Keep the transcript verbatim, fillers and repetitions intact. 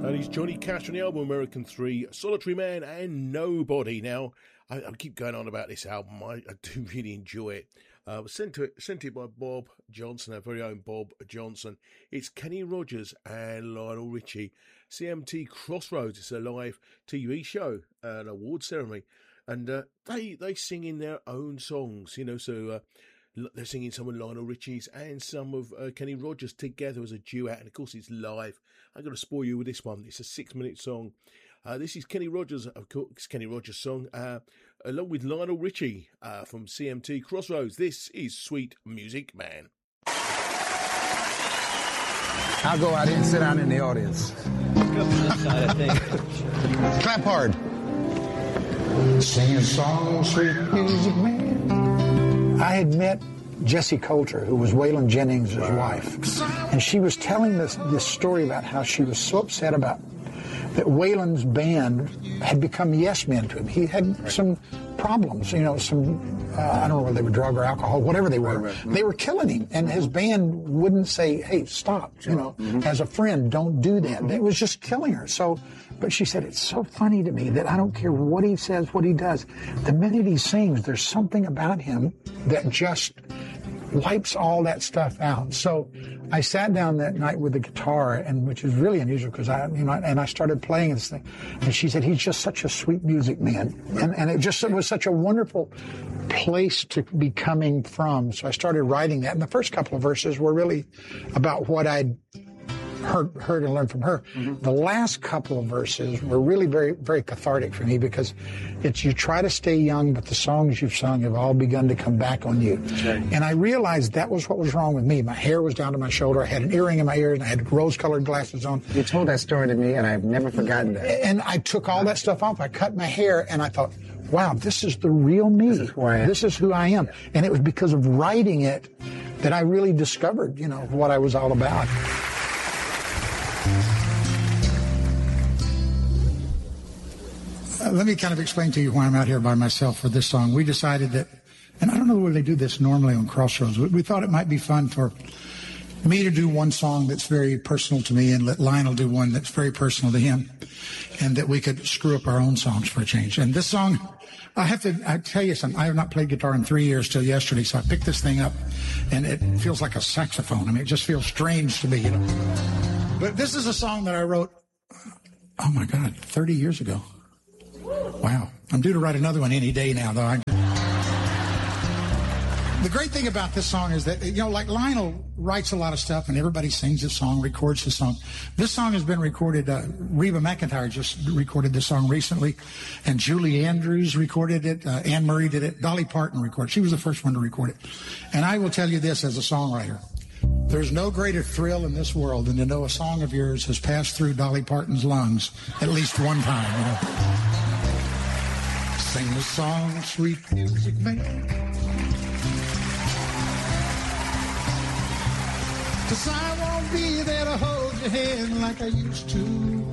And he's Johnny Cash on the album American three, Solitary Man and Nobody. Now, I, I keep going on about this album. I, I do really enjoy it. Uh, sent to it, sent it by Bob Johnson, our very own Bob Johnson. It's Kenny Rogers and Lionel Richie. C M T Crossroads. It's a live T V show, uh, an award ceremony, and uh, they they sing in their own songs. You know, so. Uh, They're singing some of Lionel Richie's and some of uh, Kenny Rogers together as a duet, and of course it's live. I'm going to spoil you with this one. It's a six-minute song. Uh, this is Kenny Rogers, of course, Kenny Rogers' song, uh, along with Lionel Richie uh, from C M T Crossroads. This is Sweet Music Man. I'll go out here and sit down in the audience. Clap hard. Sing a song, Sweet Music Man. I had met Jessie Coulter, who was Waylon Jennings' wife, and she was telling this, this story about how she was so upset about that Waylon's band had become yes men to him. He had some problems, you know, some, uh, I don't know whether they were drug or alcohol, whatever they were. They were killing him, and his band wouldn't say, hey, stop, you know, mm-hmm. as a friend, don't do that. Mm-hmm. It was just killing her. So, but she said, it's so funny to me that I don't care what he says, what he does. The minute he sings, there's something about him that just wipes all that stuff out. So I sat down that night with the guitar, and which is really unusual because I, you know, and I started playing this thing. And she said, he's just such a sweet music man. And, and it just it was such a wonderful place to be coming from. So I started writing that. And the first couple of verses were really about what I'd heard, heard and learned from her. Mm-hmm. The last couple of verses were really very, very cathartic for me because it's you try to stay young, but the songs you've sung have all begun to come back on you. Okay. And I realized that was what was wrong with me. My hair was down to my shoulder. I had an earring in my ear, and I had rose-colored glasses on. You told that story to me, and I've never forgotten that. And I took all that stuff off. I cut my hair, and I thought, wow, this is the real me. This is who I am. This is who I am. And it was because of writing it that I really discovered, you know, what I was all about. Uh, let me kind of explain to you why I'm out here by myself for this song. We decided that, and I don't know where they do this normally on Crossroads, but we thought it might be fun for me to do one song that's very personal to me and let Lionel do one that's very personal to him, and that we could screw up our own songs for a change. And this song, I have to I tell you something, I have not played guitar in three years till yesterday, so I picked this thing up, and it feels like a saxophone. I mean, it just feels strange to me, you know. But this is a song that I wrote, oh my God, thirty years ago. Wow. I'm due to write another one any day now, though. I... The great thing about this song is that, you know, like Lionel writes a lot of stuff and everybody sings his song, records his song. This song has been recorded. Uh, Reba McEntire just recorded this song recently, and Julie Andrews recorded it. Uh, Anne Murray did it. Dolly Parton recorded it. She was the first one to record it. And I will tell you this as a songwriter. There's no greater thrill in this world than to know a song of yours has passed through Dolly Parton's lungs at least one time. You know? Sing the song, Sweet Music Man. 'Cause I won't be there to hold your hand like I used to.